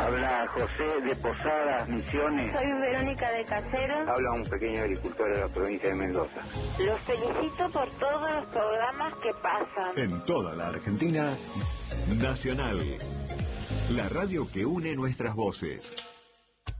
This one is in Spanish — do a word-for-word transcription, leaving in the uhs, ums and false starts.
Habla José de Posadas, Misiones. Soy Verónica de Caseros. Habla un pequeño agricultor de la provincia de Mendoza. Los felicito por todos los programas que pasan. En toda la Argentina, Nacional, la radio que une nuestras voces.